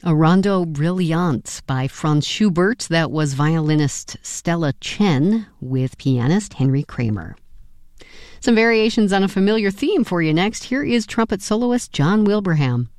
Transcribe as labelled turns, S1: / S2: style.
S1: A Rondo Brilliant by Franz Schubert. That was violinist Stella Chen with pianist Henry Kramer. Some variations on a familiar theme for you next. Here is trumpet soloist John Wilbraham.